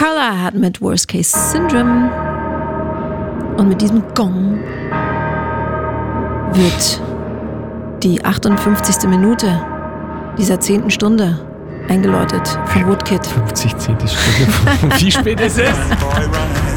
Carla hat mit Worst Case Syndrome und mit diesem Gong wird die 58. Minute dieser 10. Stunde eingeläutet von Woodkid. 50 10. Stunde. Wie spät ist es?